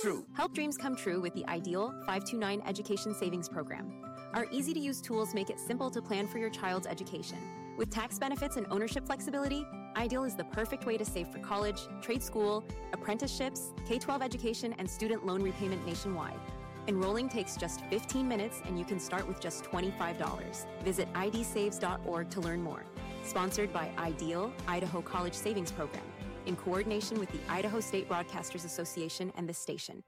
true. Help dreams come true with the Ideal 529 Education Savings Program. Our easy-to-use tools make it simple to plan for your child's education. With tax benefits and ownership flexibility, Ideal is the perfect way to save for college, trade school, apprenticeships, K-12 education, and student loan repayment nationwide. Enrolling takes just 15 minutes, and you can start with just $25. Visit idsaves.org to learn more. Sponsored by Ideal, Idaho College Savings Program, in coordination with the Idaho State Broadcasters Association and this station.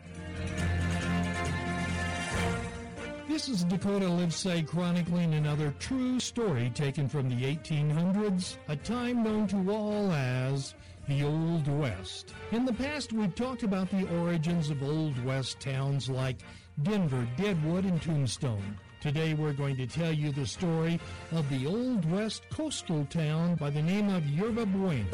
This is Dakota Livesay chronicling another true story taken from the 1800s, a time known to all as the Old West. In the past, we've talked about the origins of Old West towns like Denver, Deadwood, and Tombstone. Today, we're going to tell you the story of the Old West coastal town by the name of Yerba Buena.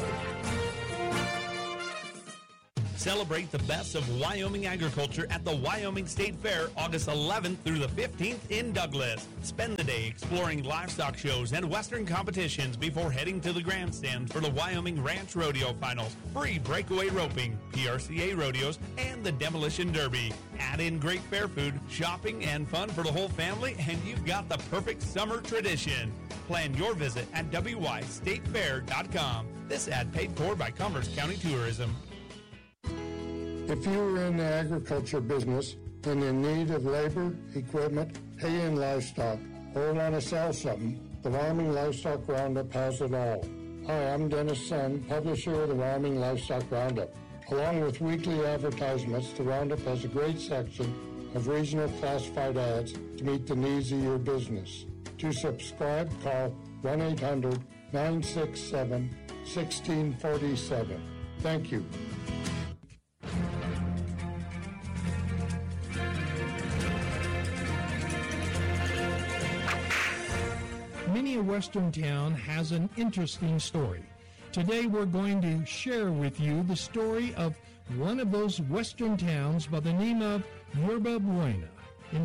Celebrate the best of Wyoming agriculture at the Wyoming State Fair, August 11th through the 15th in Douglas. Spend the day exploring livestock shows and Western competitions before heading to the grandstand for the Wyoming Ranch Rodeo Finals, free breakaway roping, PRCA rodeos, and the Demolition Derby. Add in great fair food, shopping, and fun for the whole family, and you've got the perfect summer tradition. Plan your visit at wystatefair.com. This ad paid for by Commerce County Tourism. If you are in the agriculture business and in need of labor, equipment, hay, and livestock, or want to sell something, the Wyoming Livestock Roundup has it all. Hi, I'm Dennis Sun, publisher of the Wyoming Livestock Roundup. Along with weekly advertisements, the Roundup has a great section of regional classified ads to meet the needs of your business. To subscribe, call 1-800-967-1647. Thank you. Many a western town has an interesting story. Today we're going to share with you the story of one of those western towns by the name of Yerba Buena. In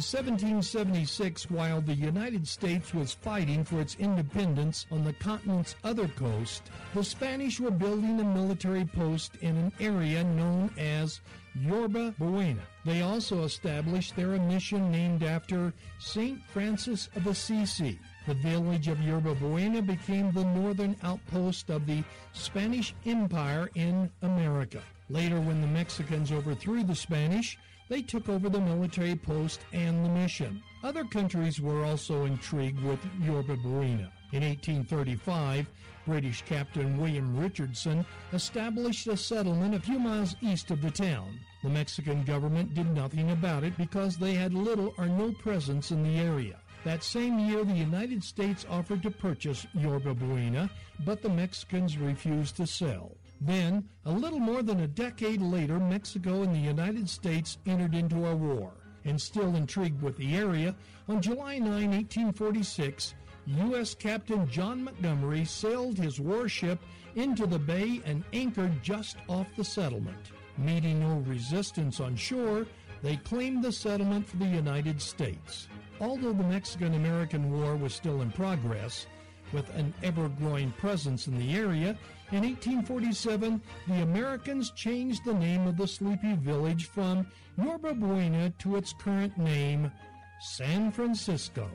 1776, while the United States was fighting for its independence on the continent's other coast, the Spanish were building a military post in an area known as Yerba Buena. They also established their mission named after St. Francis of Assisi. The village of Yerba Buena became the northern outpost of the Spanish Empire in America. Later, when the Mexicans overthrew the Spanish, they took over the military post and the mission. Other countries were also intrigued with Yerba Buena. In 1835, British Captain William Richardson established a settlement a few miles east of the town. The Mexican government did nothing about it because they had little or no presence in the area. That same year, the United States offered to purchase Yerba Buena, but the Mexicans refused to sell. Then, a little more than a decade later, Mexico and the United States entered into a war. And still intrigued with the area, on July 9, 1846, U.S. Captain John Montgomery sailed his warship into the bay and anchored just off the settlement. Meeting no resistance on shore, they claimed the settlement for the United States. Although the Mexican-American War was still in progress, with an ever-growing presence in the area, in 1847, the Americans changed the name of the sleepy village from Yerba Buena to its current name, San Francisco.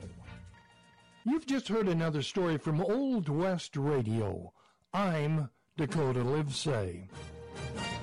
You've just heard another story from Old West Radio. I'm Dakota Livesay.